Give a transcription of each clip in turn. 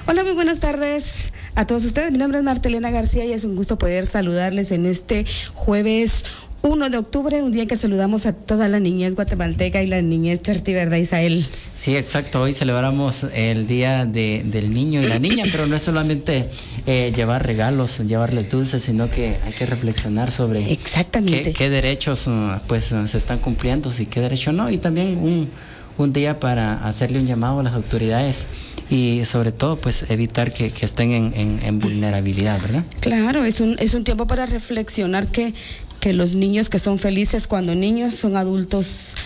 Hola, muy buenas tardes a todos ustedes. Mi nombre es Martelena García y es un gusto poder saludarles en este jueves 1 de octubre, un día en que saludamos a toda la niñez guatemalteca y la niñez cherti, ¿verdad, Isael? Sí, exacto. Hoy celebramos el Día del Niño y la Niña, pero no es solamente llevar regalos, llevarles dulces, sino que hay que reflexionar sobre exactamente qué derechos pues se están cumpliendo y qué derechos no. Y también un día para hacerle un llamado a las autoridades y sobre todo pues evitar que estén en vulnerabilidad, ¿verdad? Claro, es un tiempo para reflexionar que los niños que son felices cuando niños son adultos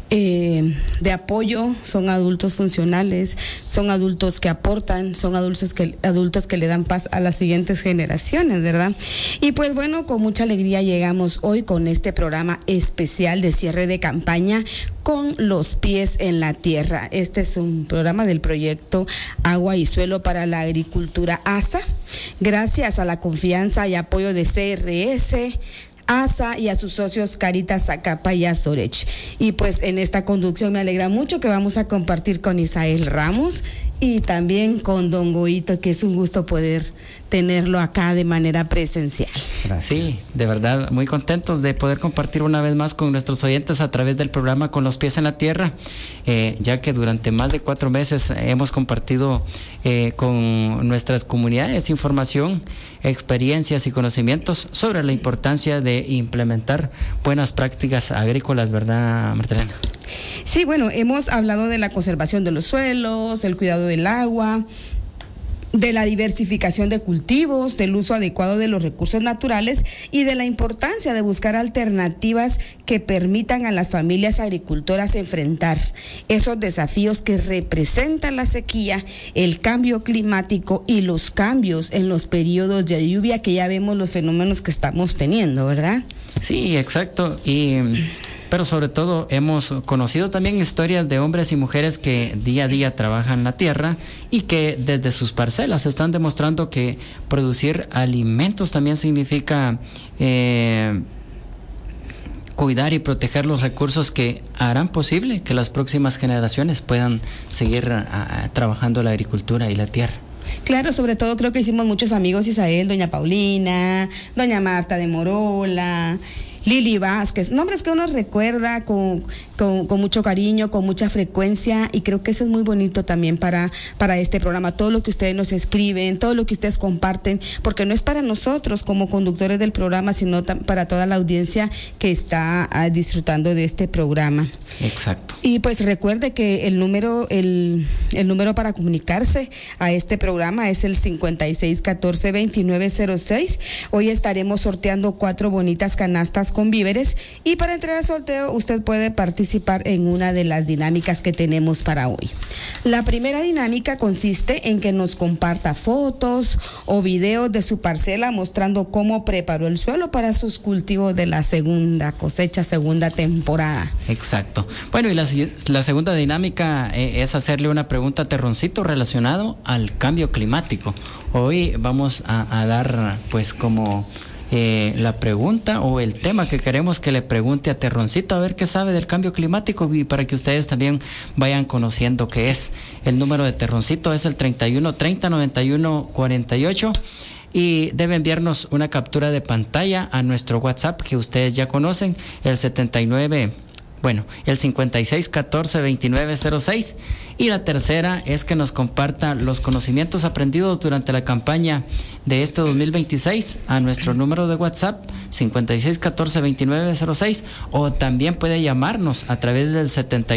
de apoyo, son adultos funcionales, son adultos que aportan, son adultos que le dan paz a las siguientes generaciones, ¿verdad? Y pues bueno, con mucha alegría llegamos hoy con este programa especial de cierre de campaña con los pies en la tierra. Este es un programa del proyecto Agua y Suelo para la Agricultura ASA, gracias a la confianza y apoyo de CRS, ASA y a sus socios Caritas Zacapa y Azorech. Y pues en esta conducción me alegra mucho que vamos a compartir con Isael Ramos y también con Don Goito, que es un gusto poder tenerlo acá de manera presencial. Gracias. Sí, de verdad, muy contentos de poder compartir una vez más con nuestros oyentes a través del programa Con los Pies en la Tierra, ya que durante más de 4 meses hemos compartido con nuestras comunidades información, experiencias y conocimientos sobre la importancia de implementar buenas prácticas agrícolas, ¿verdad, Martelena? Sí, bueno, hemos hablado de la conservación de los suelos, el cuidado del agua, de la diversificación de cultivos, del uso adecuado de los recursos naturales y de la importancia de buscar alternativas que permitan a las familias agricultoras enfrentar esos desafíos que representan la sequía, el cambio climático y los cambios en los periodos de lluvia, que ya vemos los fenómenos que estamos teniendo, ¿verdad? Sí, exacto. Pero sobre todo hemos conocido también historias de hombres y mujeres que día a día trabajan la tierra y que desde sus parcelas están demostrando que producir alimentos también significa cuidar y proteger los recursos que harán posible que las próximas generaciones puedan seguir trabajando la agricultura y la tierra. Claro, sobre todo creo que hicimos muchos amigos, Isael, doña Paulina, doña Marta de Morola, Lili Vázquez, nombres que uno recuerda con mucho cariño, con mucha frecuencia, y creo que eso es muy bonito también para este programa, todo lo que ustedes nos escriben, todo lo que ustedes comparten, porque no es para nosotros como conductores del programa, sino para toda la audiencia que está disfrutando de este programa. Exacto. Y pues recuerde que el número para comunicarse a este programa es el 5614-2906. Hoy estaremos sorteando 4 bonitas canastas con víveres, y para entrar al sorteo usted puede participar en una de las dinámicas que tenemos para hoy. La primera dinámica consiste en que nos comparta fotos o videos de su parcela mostrando cómo preparó el suelo para sus cultivos de la segunda cosecha, segunda temporada. Exacto. Bueno, y la segunda dinámica es hacerle una pregunta a Terroncito relacionado al cambio climático. Hoy vamos a dar pues como la pregunta o el tema que queremos que le pregunte a Terroncito, a ver qué sabe del cambio climático, y para que ustedes también vayan conociendo qué es. El número de Terroncito es el 3130-9148 y debe enviarnos una captura de pantalla a nuestro WhatsApp que ustedes ya conocen, el 5614-2906. Y la tercera es que nos comparta los conocimientos aprendidos durante la campaña de este 2026 a nuestro número de WhatsApp 5614-2906, o también puede llamarnos a través del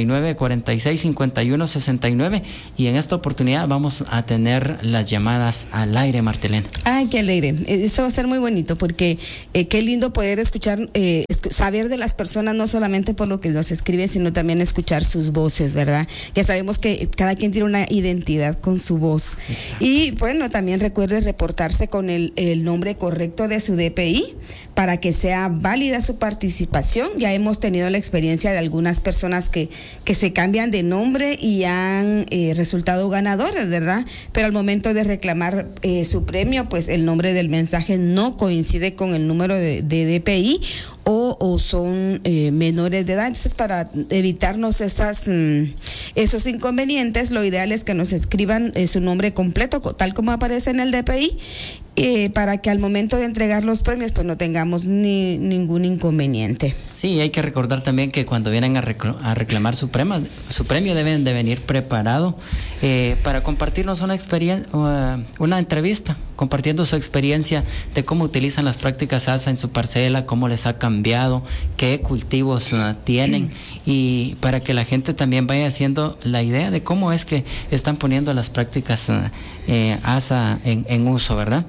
7946-5169, y en esta oportunidad vamos a tener las llamadas al aire, Martelena. Ay, qué alegre. Eso va a ser muy bonito porque qué lindo poder escuchar, saber de las personas, no solamente por lo que nos escriben, sino también escuchar sus voces, ¿verdad? Ya sabemos que cada quien tiene una identidad con su voz. Exacto. Y bueno, también recuerde reportarse con el nombre correcto de su DPI para que sea válida su participación. Ya hemos tenido la experiencia de algunas personas que se cambian de nombre y han resultado ganadores, ¿verdad? Pero al momento de reclamar su premio, pues el nombre del mensaje no coincide con el número de DPI, o son menores de edad. Entonces, para evitarnos esos inconvenientes, lo ideal es que nos escriban su nombre completo, tal como aparece en el DPI, para que al momento de entregar los premios pues no tengamos ningún inconveniente. Sí, hay que recordar también que cuando vienen a reclamar su premio deben de venir preparado para compartirnos una entrevista, compartiendo su experiencia de cómo utilizan las prácticas ASA en su parcela, cómo les ha cambiado, qué cultivos tienen, y para que la gente también vaya haciendo la idea de cómo es que están poniendo las prácticas ASA en uso, ¿verdad?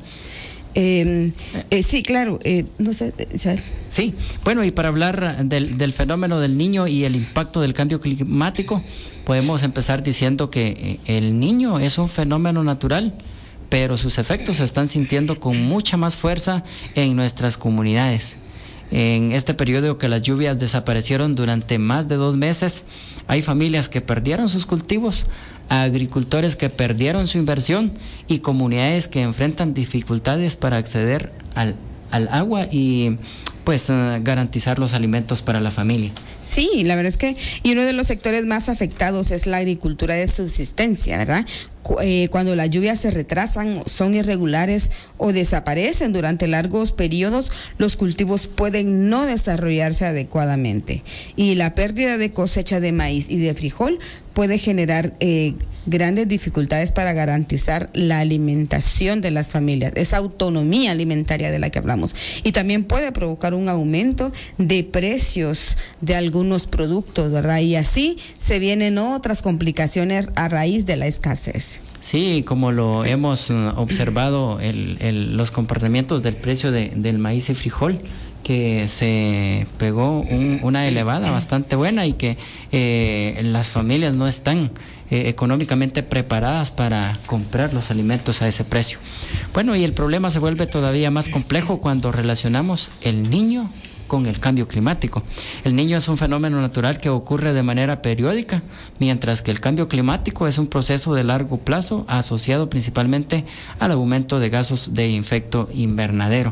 Sí, claro, no sé. Sí, bueno, y para hablar del fenómeno del niño y el impacto del cambio climático, podemos empezar diciendo que el niño es un fenómeno natural, pero sus efectos se están sintiendo con mucha más fuerza en nuestras comunidades. En este periodo que las lluvias desaparecieron durante más de 2 meses, hay familias que perdieron sus cultivos, agricultores que perdieron su inversión y comunidades que enfrentan dificultades para acceder al agua y pues garantizar los alimentos para la familia. Sí, la verdad es que y uno de los sectores más afectados es la agricultura de subsistencia, ¿verdad? Cuando las lluvias se retrasan, son irregulares o desaparecen durante largos periodos, los cultivos pueden no desarrollarse adecuadamente y la pérdida de cosecha de maíz y de frijol puede generar grandes dificultades para garantizar la alimentación de las familias, esa autonomía alimentaria de la que hablamos, y también puede provocar un aumento de precios de algunos productos, ¿verdad? Y así se vienen otras complicaciones a raíz de la escasez. Sí, como lo hemos observado, los comportamientos del precio del maíz y frijol, que se pegó una elevada bastante buena y que las familias no están económicamente preparadas para comprar los alimentos a ese precio. Bueno, y el problema se vuelve todavía más complejo cuando relacionamos el niño con el cambio climático. El niño es un fenómeno natural que ocurre de manera periódica, mientras que el cambio climático es un proceso de largo plazo asociado principalmente al aumento de gases de efecto invernadero,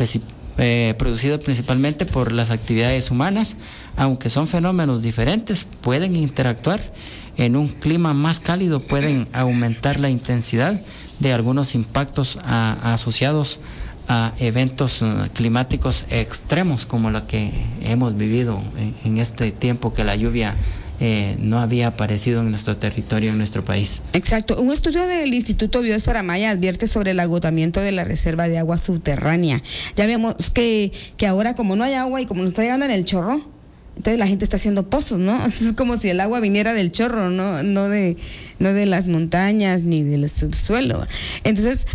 producido principalmente por las actividades humanas. Aunque son fenómenos diferentes, pueden interactuar. En un clima más cálido pueden aumentar la intensidad de algunos impactos asociados a eventos climáticos extremos, como lo que hemos vivido en este tiempo que la lluvia no había aparecido en nuestro territorio, en nuestro país. Exacto. Un estudio del Instituto Biosfera Maya advierte sobre el agotamiento de la reserva de agua subterránea. Ya vemos que ahora, como no hay agua y como nos está llegando en el chorro, entonces la gente está haciendo pozos, ¿no? Es como si el agua viniera del chorro, no de las montañas ni del subsuelo. Entonces,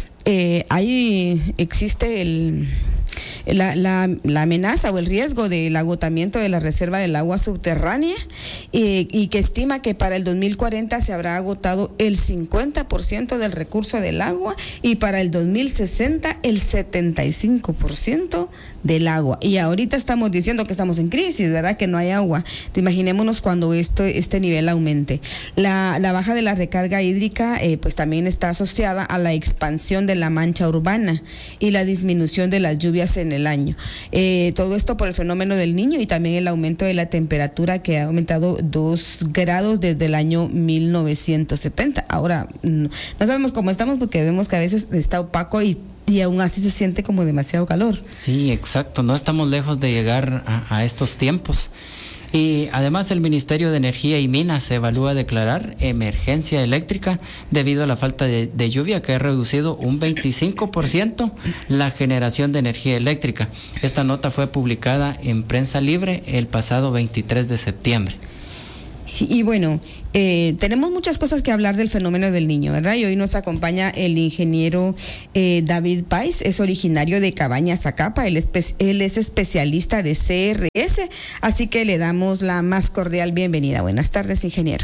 existe la amenaza o el riesgo del agotamiento de la reserva del agua subterránea y que estima que para el 2040 se habrá agotado el 50% del recurso del agua y para el 2060 el 75% del agua. Y ahorita estamos diciendo que estamos en crisis, ¿verdad? Que no hay agua. Imaginémonos cuando este nivel aumente. La baja de la recarga hídrica pues también está asociada a la expansión de la mancha urbana y la disminución de las lluvias en el año. Todo esto por el fenómeno del Niño y también el aumento de la temperatura, que ha aumentado 2 grados desde el año 1970. Ahora, no sabemos cómo estamos porque vemos que a veces está opaco y aún así se siente como demasiado calor. Sí, exacto. No estamos lejos de llegar a estos tiempos. Y además el Ministerio de Energía y Minas evalúa declarar emergencia eléctrica debido a la falta de lluvia, que ha reducido un 25% la generación de energía eléctrica. Esta nota fue publicada en Prensa Libre el pasado 23 de septiembre. Sí, y bueno, tenemos muchas cosas que hablar del fenómeno del Niño, ¿verdad? Y hoy nos acompaña el ingeniero David Pais, es originario de Cabañas, Zacapa, él es especialista de CRS, así que le damos la más cordial bienvenida. Buenas tardes, ingeniero.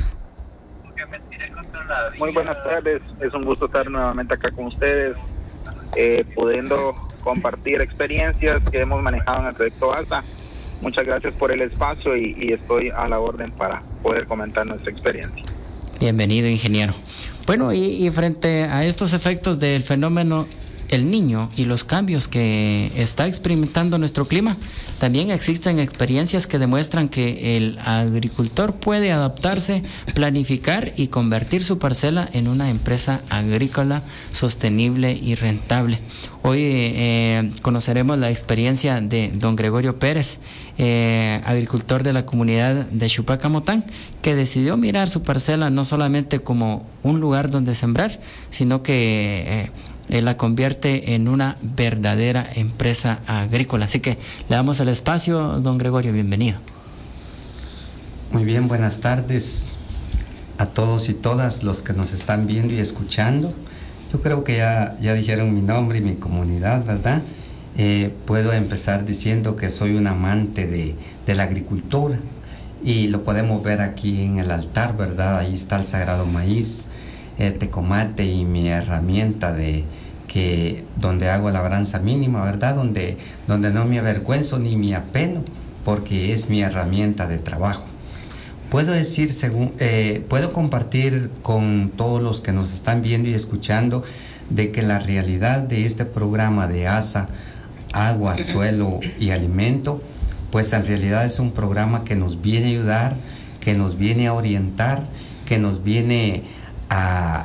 Muy buenas tardes, es un gusto estar nuevamente acá con ustedes, pudiendo compartir experiencias que hemos manejado en el proyecto ASA. Muchas gracias por el espacio y estoy a la orden para poder comentar nuestra experiencia. Bienvenido, ingeniero. Bueno, y frente a estos efectos del fenómeno el niño y los cambios que está experimentando nuestro clima, también existen experiencias que demuestran que el agricultor puede adaptarse, planificar y convertir su parcela en una empresa agrícola sostenible y rentable. Hoy conoceremos la experiencia de don Gregorio Pérez, agricultor de la comunidad de Chupacamotán, que decidió mirar su parcela no solamente como un lugar donde sembrar, sino que la convierte en una verdadera empresa agrícola. Así que le damos el espacio, don Gregorio, bienvenido. Muy bien, buenas tardes a todos y todas los que nos están viendo y escuchando. Yo creo que ya dijeron mi nombre y mi comunidad, ¿verdad? Puedo empezar diciendo que soy un amante de la agricultura y lo podemos ver aquí en el altar, ¿verdad? Ahí está el sagrado maíz, tecomate y mi herramienta donde hago labranza mínima, ¿verdad? Donde no me avergüenzo ni me apeno, porque es mi herramienta de trabajo. Puedo decir, puedo compartir con todos los que nos están viendo y escuchando de que la realidad de este programa de ASA, Agua, Suelo y Alimento, pues en realidad es un programa que nos viene a ayudar, que nos viene a orientar, que nos viene a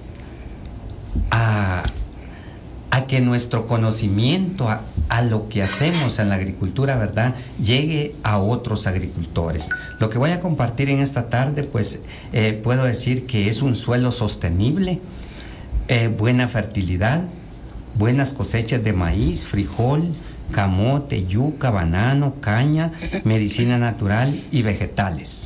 que nuestro conocimiento a lo que hacemos en la agricultura, ¿verdad?, llegue a otros agricultores. Lo que voy a compartir en esta tarde, pues puedo decir que es un suelo sostenible, buena fertilidad, buenas cosechas de maíz, frijol, camote, yuca, banano, caña, medicina natural y vegetales.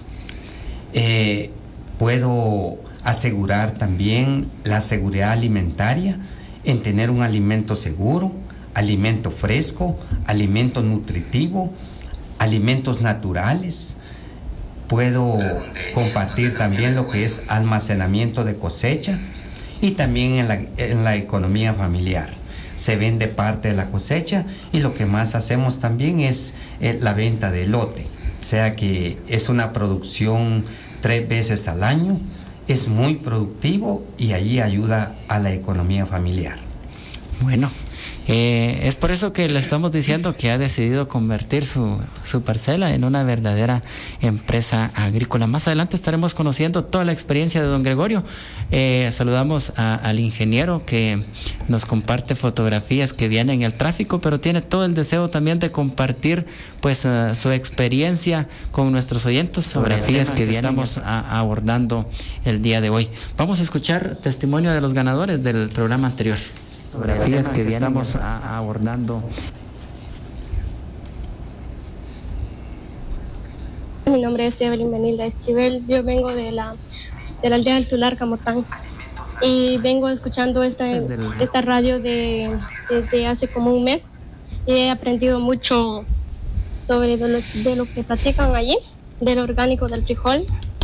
Puedo asegurar también la seguridad alimentaria en tener un alimento seguro, alimento fresco, alimento nutritivo, alimentos naturales. Puedo compartir también lo que es almacenamiento de cosecha y también en la economía familiar. Se vende parte de la cosecha y lo que más hacemos también es la venta de lote, o sea que es una producción 3 veces al año. Es muy productivo y allí ayuda a la economía familiar. Bueno, es por eso que le estamos diciendo que ha decidido convertir su parcela en una verdadera empresa agrícola. Más adelante estaremos conociendo toda la experiencia de don Gregorio. Saludamos al ingeniero que nos comparte fotografías que vienen en el tráfico, pero tiene todo el deseo también de compartir pues su experiencia con nuestros oyentes sobre fotografías que estamos abordando el día de hoy. Vamos a escuchar testimonio de los ganadores del programa anterior. Fotografías que estamos abordando. Mi nombre es Evelyn Benilda Esquivel. Yo vengo de la aldea del Tular, Camotán, y vengo escuchando esta radio desde hace como un mes y he aprendido mucho sobre de lo que practican allí, del orgánico del frijol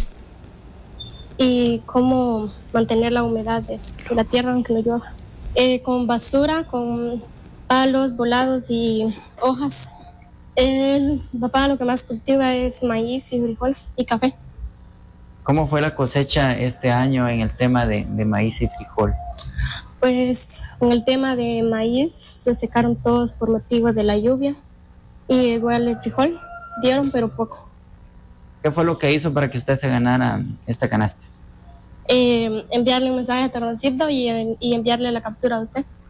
y cómo mantener la humedad de la tierra aunque no llueva. Con basura, con palos volados y hojas. El papá lo que más cultiva es maíz y frijol y café. ¿Cómo fue la cosecha este año en el tema de maíz y frijol? Pues con el tema de maíz se secaron todos por motivo de la lluvia y igual el frijol dieron pero poco. ¿Qué fue lo que hizo para que usted se ganara esta canasta? Enviarle un mensaje a Terroncito y enviarle la captura a usted.